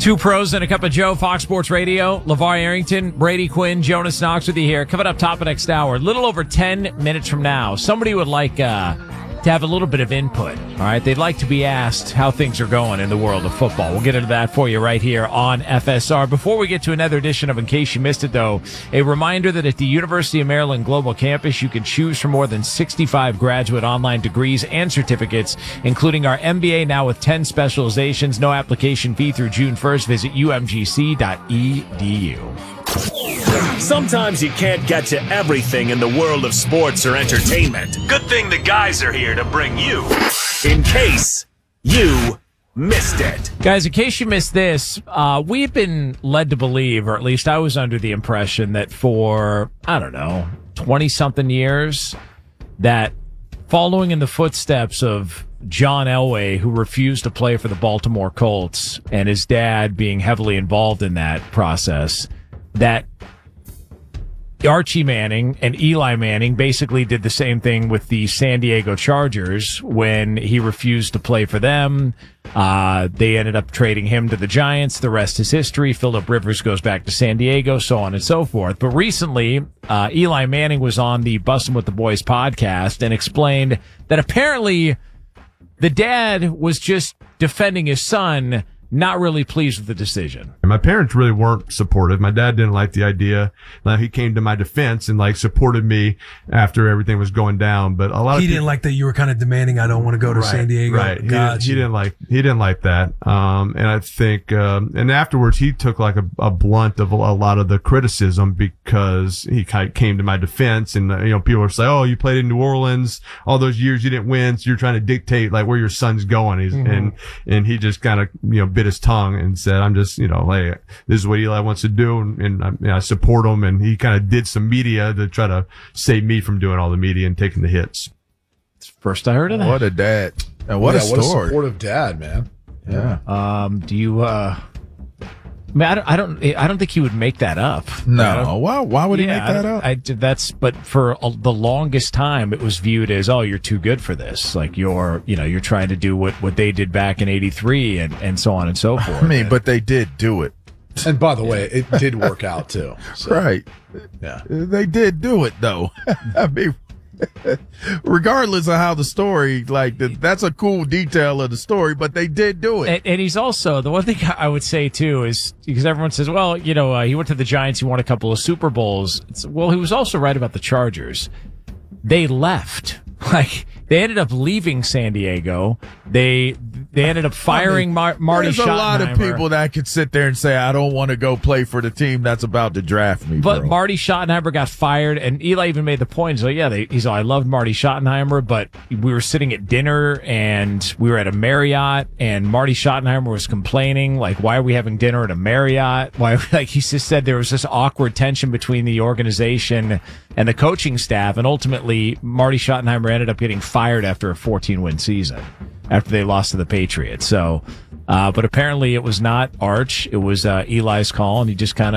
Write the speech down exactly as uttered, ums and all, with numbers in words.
Two pros and a cup of Joe, Fox Sports Radio. LeVar Arrington, Brady Quinn, Jonas Knox with you here. Coming up top of next hour, a little over ten minutes from now, somebody would like uh, to have a little bit of input. All right, they'd like to be asked how things are going in the world of football. We'll get into that for you right here on F S R. Before we get to another edition of In Case You Missed It, though, a reminder that at the University of Maryland Global Campus, you can choose from more than sixty-five graduate online degrees and certificates, including our M B A now with ten specializations. No application fee through June first. Visit U M G C dot E D U. Sometimes you can't get to everything in the world of sports or entertainment. Good thing the guys are here to bring you In Case You Missed It. Guys, in case you missed this, uh, we've been led to believe, or at least I was under the impression, that for, I don't know, twenty-something years, that following in the footsteps of John Elway, who refused to play for the Baltimore Colts, and his dad being heavily involved in that process, that Archie Manning and Eli Manning basically did the same thing with the San Diego Chargers when he refused to play for them. Uh, they ended up trading him to the Giants. The rest is history. Phillip Rivers goes back to San Diego, so on and so forth. But recently, uh, Eli Manning was on the Bussin' with the Boys podcast and explained that apparently the dad was just defending his son, not really pleased with the decision. My parents really weren't supportive. My dad didn't like the idea. Now, he came to my defense and like supported me after everything was going down. But a lot he of didn't people, like that you were kind of demanding, I don't want to go to right, San Diego. Right. He, Gotcha. didn't, he didn't like, he didn't like that. Um, and I think, um, and afterwards he took like a, a blunt of a, a lot of the criticism because he kind of came to my defense and, uh, you know, people were saying, oh, you played in New Orleans all those years you didn't win. So you're trying to dictate like where your son's going. He's, mm-hmm. and, and he just kind of, you know, bit his tongue and said, I'm just, you know, hey, this is what Eli wants to do. And, and I, you know, I support him. And he kind of did some media to try to save me from doing all the media and taking the hits. It's the first I heard of that. What a dad. And what yeah, a story. What a supportive dad, man. Yeah. Um, do you, uh, I mean, I don't, I don't, I don't think he would make that up. No. Why, why would he yeah, make that up? I, that's, but for a, the longest time, it was viewed as, oh, you're too good for this. Like you're, you know, you're trying to do what, what they did back in eighty-three and, and so on and so forth. I mean, but they did do it. And by the way, it did work out too. So. Right. Yeah. They did do it though. I mean, regardless of how the story, like the, that's a cool detail of the story, but they did do it. And, and he's also, the one thing I would say too is, because everyone says, well, you know, uh, he went to the Giants, he won a couple of Super Bowls. It's, well, he was also right about the Chargers. They left. Like, they ended up leaving San Diego. They they ended up firing I mean, Mar- Marty There's Schottenheimer. a lot of people that could sit there and say, I don't want to go play for the team that's about to draft me. But bro. Marty Schottenheimer got fired, and Eli even made the point. So, yeah, they, he's like, I loved Marty Schottenheimer, but we were sitting at dinner, and we were at a Marriott, and Marty Schottenheimer was complaining, like, why are we having dinner at a Marriott? Why? Like, he just said there was this awkward tension between the organization and the coaching staff, and ultimately, Marty Schottenheimer ended up getting fired after a fourteen-win season, after they lost to the Patriots. So, uh, but apparently it was not Arch. It was uh, Eli's call, and he just kind of